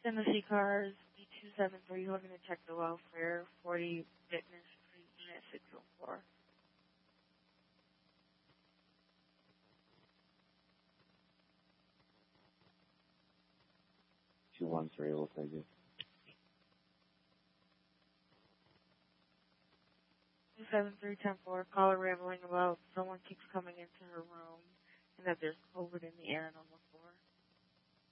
Tennessee cars, B273, hoping to check the welfare, 40 Fitness Street, Unit 604. 213, we'll take it. 273-10-4, caller rambling about someone keeps coming into her room and that there's COVID in the air and almost